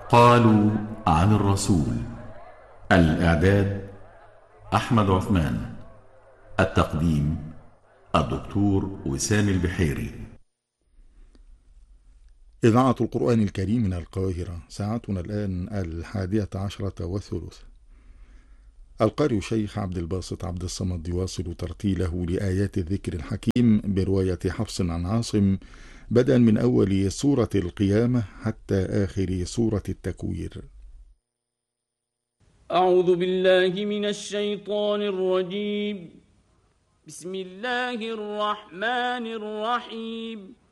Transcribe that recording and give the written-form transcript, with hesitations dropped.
قالوا عن الرسول. الإعداد أحمد عثمان. التقديم الدكتور وسام البحيري. إذاعة القرآن الكريم من القاهرة. ساعتنا الآن 11:03. القارئ شيخ عبد الباسط عبد الصمد يواصل ترتيله لآيات الذكر الحكيم برواية حفص عن عاصم، بدءا من أول سورة القيامة حتى آخر سورة التكوير. أعوذ بالله من الشيطان الرجيم. بسم الله الرحمن الرحيم.